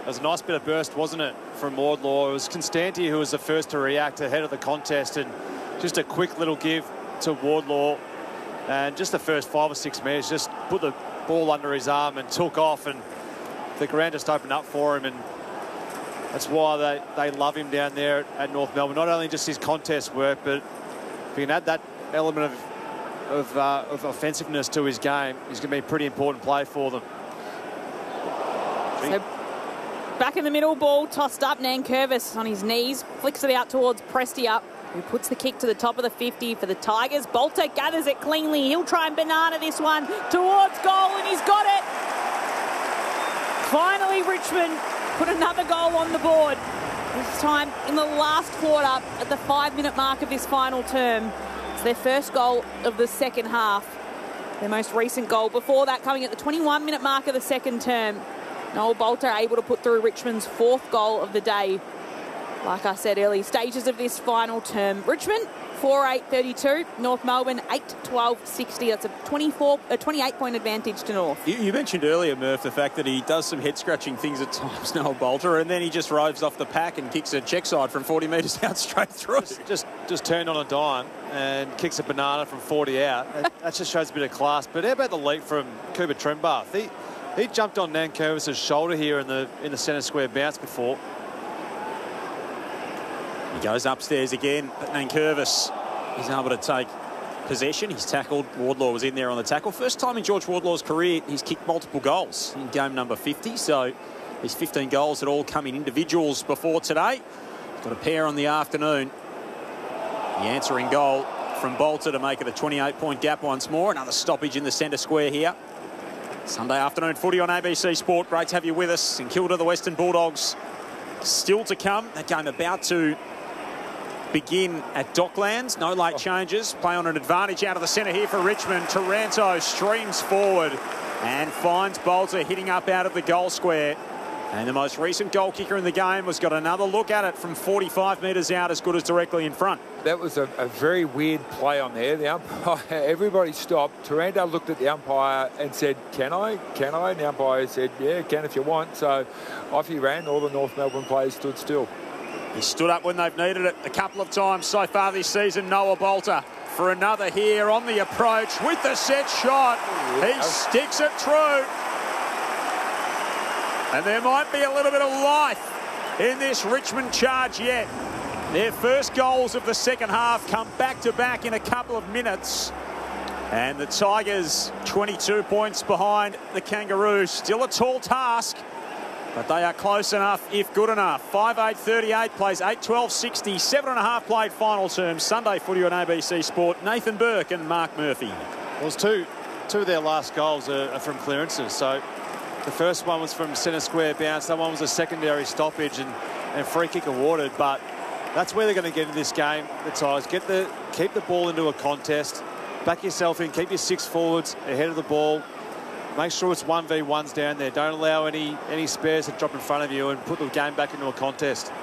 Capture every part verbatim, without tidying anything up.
It was a nice bit of burst, wasn't it, from Wardlaw? It was Constanti who was the first to react ahead of the contest, and just a quick little give to Wardlaw. And just the first five or six metres, just put the ball under his arm and took off, and the ground just opened up for him. And that's why they, they love him down there at North Melbourne. Not only just his contest work, but if you can add that element of, of, uh, of offensiveness to his game, he's going to be a pretty important play for them. So back in the middle, ball tossed up. Nankervis on his knees, flicks it out towards Prestia, who puts the kick to the top of the fifty for the Tigers. Bolter gathers it cleanly. He'll try and banana this one towards goal, and he's got it. Finally, Richmond put another goal on the board. This time in the last quarter at the five-minute mark of this final term. It's their first goal of the second half. Their most recent goal before that coming at the twenty-one-minute mark of the second term. Noel Bolter able to put through Richmond's fourth goal of the day. Like I said, early stages of this final term. Richmond, four eight thirty-two. North Melbourne, eight twelve sixty. That's a twenty-four, a twenty-eight point advantage to North. You, you mentioned earlier, Murph, the fact that he does some head-scratching things at times, Noel Bolter, and then he just roves off the pack and kicks a check side from forty metres out straight through. Just, just, just turned on a dime and kicks a banana from forty out. That just shows a bit of class. But how about the leap from Cooper Trembath? He, he jumped on Nankervis' shoulder here in the, in the centre square bounce before. He goes upstairs again, but Nankervis is able to take possession. He's tackled. Wardlaw was in there on the tackle. First time in George Wardlaw's career he's kicked multiple goals in game number fifty. So his fifteen goals had all come in individuals before today. He's got a pair on the afternoon. The answering goal from Bolter to make it a twenty-eight point gap once more. Another stoppage in the centre square here. Sunday afternoon footy on A B C Sport. Great to have you with us. St Kilda, the Western Bulldogs, still to come. That game about to begin at Docklands. No late changes. Play on an advantage out of the centre here for Richmond. Taranto streams forward and finds Bolter hitting up out of the goal square. And the most recent goal kicker in the game has got another look at it from forty-five metres out, as good as directly in front. That was a, a very weird play on there. The umpire, everybody stopped. Taranto looked at the umpire and said, can I? Can I? And the umpire said, yeah, can if you want. So off he ran. All the North Melbourne players stood still. He stood up when they've needed it a couple of times so far this season. Noah Bolter for another here on the approach with the set shot. He sticks it through. And there might be a little bit of life in this Richmond charge yet. Their first goals of the second half come back-to-back in a couple of minutes. And the Tigers twenty-two points behind the Kangaroos. Still a tall task, but they are close enough, if good enough. five eight thirty-eight plays eight twelve sixty. Seven and a half played final term. Sunday footy on A B C Sport. Nathan Burke and Mark Murphy. Well, it's two, two of their last goals are, are from clearances. So the first one was from centre square bounce. That one was a secondary stoppage and, and free kick awarded. But that's where they're going to get into this game. The Tigers get the keep the ball into a contest. Back yourself in. Keep your six forwards ahead of the ball. Make sure it's one v ones down there. Don't allow any any spares to drop in front of you and put the game back into a contest.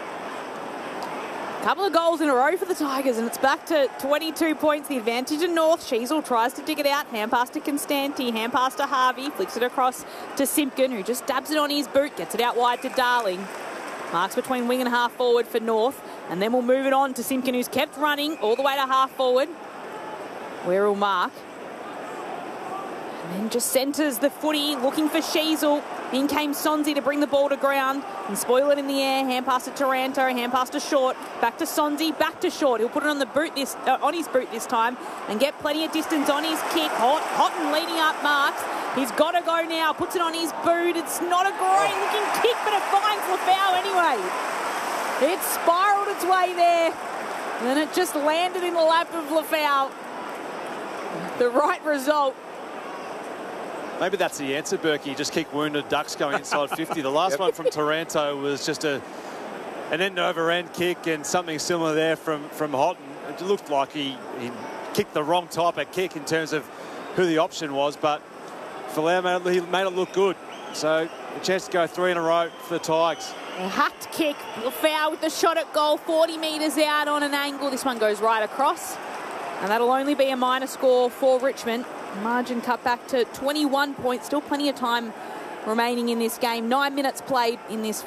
Couple of goals in a row for the Tigers, and it's back to twenty-two points. The advantage in North. Sheasel tries to dig it out. Hand pass to Constanti. Hand pass to Harvey. Flicks it across to Simpkin, who just dabs it on his boot. Gets it out wide to Darling. Marks between wing and half forward for North. And then we'll move it on to Simpkin, who's kept running all the way to half forward, where he'll mark. And then just centres the footy, looking for Sheasel. In came Sonzi to bring the ball to ground and spoil it in the air. Hand pass to Taranto, hand pass to Short. Back to Sonzi, back to Short. He'll put it on the boot this uh, on his boot this time and get plenty of distance on his kick. Hot, Houghton leading up marks. He's got to go now. Puts it on his boot. It's not a great looking kick, but it finds Lafau anyway. It spiralled its way there, and then it just landed in the lap of Lafau. The right result. Maybe that's the answer, Berkey. Just kick wounded ducks going inside fifty. The last yep. one from Taranto was just a an end-over-end kick, and something similar there from, from Houghton. It looked like he, he kicked the wrong type of kick in terms of who the option was, but Falau made, he made it look good. So a chance to go three in a row for the Tigers. A hacked kick. Lafau with the shot at goal, forty metres out on an angle. This one goes right across, and that'll only be a minor score for Richmond. Margin cut back to twenty-one points. Still plenty of time remaining in this game. Nine minutes played in this